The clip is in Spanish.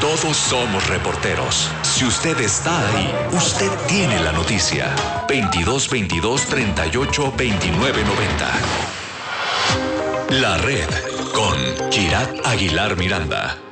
Todos somos reporteros. Si usted está ahí, usted tiene la noticia. 2222-382990. La Red con Kirat Aguilar Miranda.